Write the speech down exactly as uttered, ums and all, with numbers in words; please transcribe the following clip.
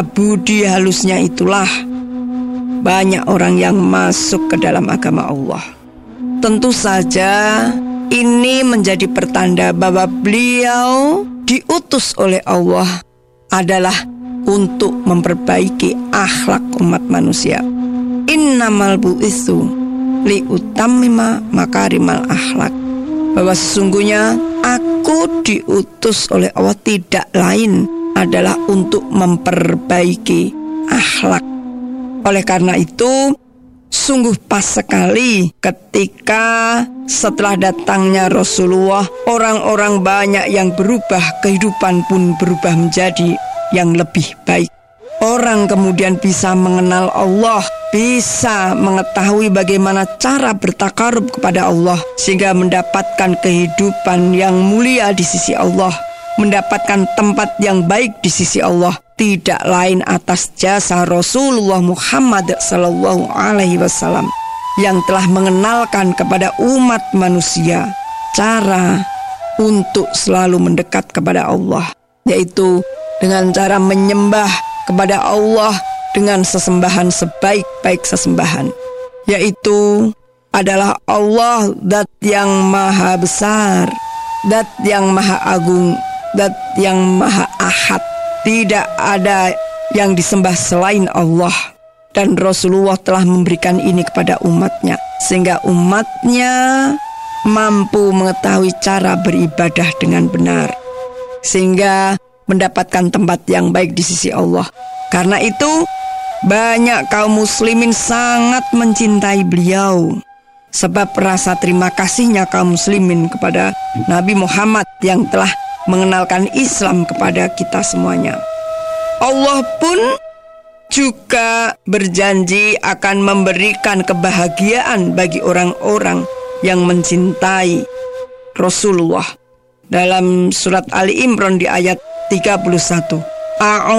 budi halusnya itulah banyak orang yang masuk ke dalam agama Allah. Tentu saja ini menjadi pertanda bahwa beliau diutus oleh Allah adalah untuk memperbaiki akhlak umat manusia. Innamal bu'itsu liutammima makarimal akhlak. Bahwa sesungguhnya aku diutus oleh Allah tidak lain adalah untuk memperbaiki akhlak. Oleh karena itu, sungguh pas sekali ketika setelah datangnya Rasulullah, orang-orang banyak yang berubah, kehidupan pun berubah menjadi yang lebih baik. Orang kemudian bisa mengenal Allah, bisa mengetahui bagaimana cara bertakarub kepada Allah, sehingga mendapatkan kehidupan yang mulia di sisi Allah, mendapatkan tempat yang baik di sisi Allah, tidak lain atas jasa Rasulullah Muhammad sallallahu alaihi wasallam yang telah mengenalkan kepada umat manusia cara untuk selalu mendekat kepada Allah, yaitu dengan cara menyembah kepada Allah dengan sesembahan sebaik-baik sesembahan, yaitu adalah Allah, zat yang maha besar, zat yang maha agung, zat yang maha ahad. Tidak ada yang disembah selain Allah. Dan Rasulullah telah memberikan ini kepada umatnya, sehingga umatnya mampu mengetahui cara beribadah dengan benar, sehingga mendapatkan tempat yang baik di sisi Allah. Karena itu banyak kaum muslimin sangat mencintai beliau, sebab rasa terima kasihnya kaum muslimin kepada Nabi Muhammad yang telah mengenalkan Islam kepada kita semuanya. Allah pun juga berjanji akan memberikan kebahagiaan bagi orang-orang yang mencintai Rasulullah. Dalam surat Ali Imran di ayat tiga puluh satu.